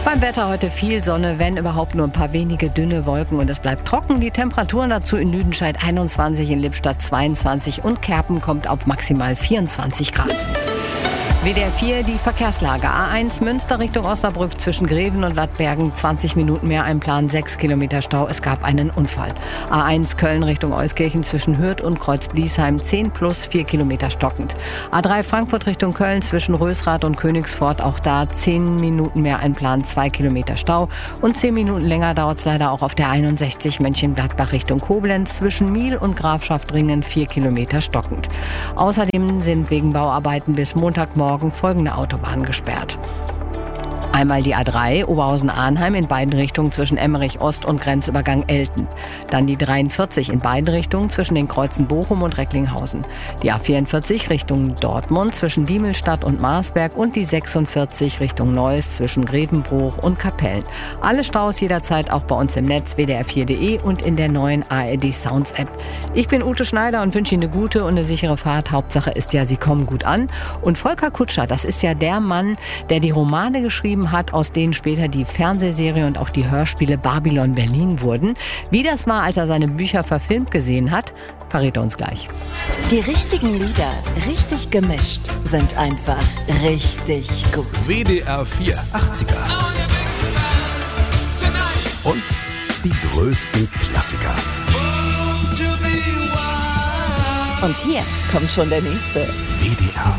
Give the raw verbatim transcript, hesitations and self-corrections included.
Beim Wetter heute viel Sonne, wenn überhaupt nur ein paar wenige dünne Wolken und es bleibt trocken. Die Temperaturen dazu in Lüdenscheid einundzwanzig, in Lippstadt zweiundzwanzig und Kerpen kommt auf maximal vierundzwanzig Grad. W D R vier, die Verkehrslage. A eins Münster Richtung Osnabrück zwischen Greven und Wattbergen. zwanzig Minuten mehr Einplan, sechs Kilometer Stau. Es gab einen Unfall. A eins Köln Richtung Euskirchen zwischen Hürth und Kreuz-Bliesheim. zehn plus vier Kilometer stockend. A drei Frankfurt Richtung Köln zwischen Rösrath und Königsfort. Auch da zehn Minuten mehr Einplan, zwei Kilometer Stau. Und zehn Minuten länger dauert es leider auch auf der einundsechzig Mönchengladbach Richtung Koblenz zwischen Miel und Grafschaftringen. vier Kilometer stockend. Außerdem sind wegen Bauarbeiten bis Montagmorgen folgende Autobahnen gesperrt. Einmal die A drei Oberhausen-Arnheim in beiden Richtungen zwischen Emmerich Ost und Grenzübergang Elten. Dann die dreiundvierzig in beiden Richtungen zwischen den Kreuzen Bochum und Recklinghausen. Die A vierundvierzig Richtung Dortmund zwischen Diemelstadt und Marsberg und die sechsundvierzig Richtung Neuss zwischen Grevenbruch und Kapellen. Alle Staus jederzeit auch bei uns im Netz w d r vier punkt d e und in der neuen A R D Sounds App. Ich bin Ute Schneider und wünsche Ihnen eine gute und eine sichere Fahrt. Hauptsache ist ja, Sie kommen gut an. Und Volker Kutscher, das ist ja der Mann, der die Romane geschrieben hat, aus denen später die Fernsehserie und auch die Hörspiele Babylon Berlin wurden. Wie das war, als er seine Bücher verfilmt gesehen hat, verrät er uns gleich. Die richtigen Lieder, richtig gemischt, sind einfach richtig gut. W D R vier achtziger. Und die größten Klassiker. Und hier kommt schon der nächste. W D R